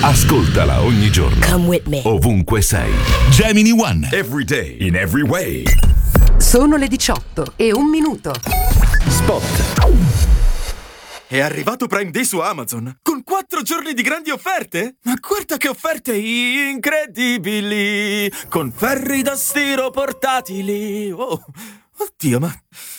Ascoltala ogni giorno. Come with me. Ovunque sei. Gemini One. Every day, in every way. Sono le 18:01. Spot. È arrivato Prime Day su Amazon, con 4 giorni di grandi offerte? Ma guarda che offerte incredibili! Con ferri da stiro portatili! Oh, oddio, ma